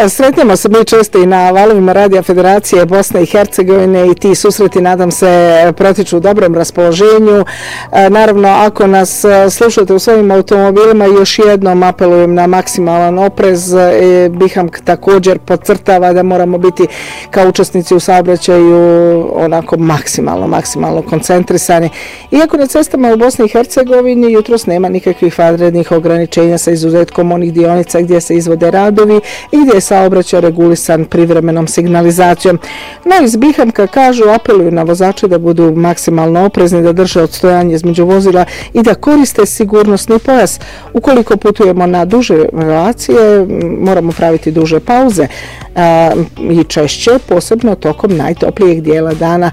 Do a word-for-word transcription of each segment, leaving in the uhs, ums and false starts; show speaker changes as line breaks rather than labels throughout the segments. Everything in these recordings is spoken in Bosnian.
sretnemo se mi često i na valovima Radija Federacije Bosne i Hercegovine i ti susreti, nadam se, protiču u dobrom raspoloženju. Naravno, ako nas slušate u svojim automobilima, još jednom apelujem na maksimalan oprez. Biham također podcrtava da moramo biti kao učesnici u saobraćaju onako maksimalno, maksimalno koncentrisani. Iako na cestama u Bosni i Hercegovini jutros nema nikakvih vanrednih ograničenja sa izuzetkom onih dionica gdje se izvode radovi i gdje je saobraćaj regulisan privremenom signalizacijom. No iz Bihamka kažu, apeluju na vozače da budu maksimalno oprezni, da drže odstojanje između vozila i da koriste sigurnosni pojas. Ukoliko putujemo na duže relacije, moramo praviti duže pauze a, i češće, posebno tokom najtoplijeg dijela dana.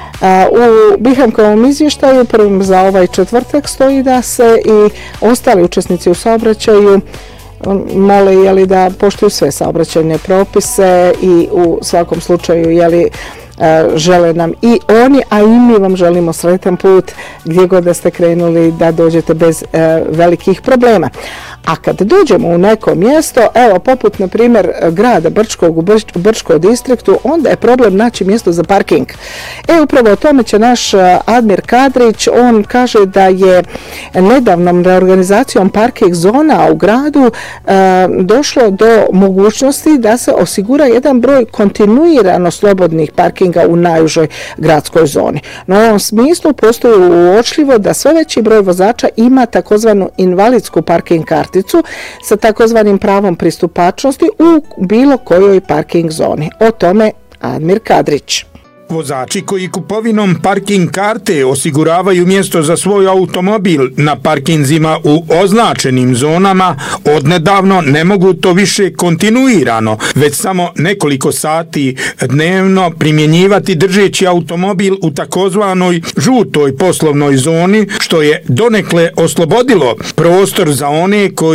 U Bihamkovom izvještaju prvom za ovaj četvrtak stoji da se i ostali učesnici u saobraćaju mole jeli, da poštuju sve saobraćajne propise i u svakom slučaju jeli, žele nam i oni, a i mi vam želimo sretan put gdje god da ste krenuli, da dođete bez e, velikih problema. A kad dođemo u neko mjesto, evo poput na primjer grada Brčkog u Brčkom distriktu, onda je problem naći mjesto za parking. E upravo o tome će naš Admir Kadrić, on kaže da je nedavnom reorganizacijom parking zona u gradu e, došlo do mogućnosti da se osigura jedan broj kontinuirano slobodnih parkinga u najužoj gradskoj zoni. No u ovom smislu postoji uočljivo da sve veći broj vozača ima takozvanu invalidsku parking karticu sa takozvanim pravom pristupačnosti u bilo kojoj parking zoni. O tome Admir Kadrić.
Vozači koji kupovinom parking karte osiguravaju mjesto za svoj automobil na parkinzima u označenim zonama odnedavno ne mogu to više kontinuirano, već samo nekoliko sati dnevno primjenjivati držeći automobil u takozvanoj žutoj poslovnoj zoni, što je donekle oslobodilo prostor za one koji